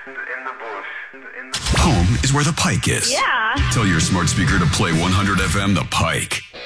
Home is where the Pike is. Yeah. Tell your smart speaker to play 100 FM The Pike.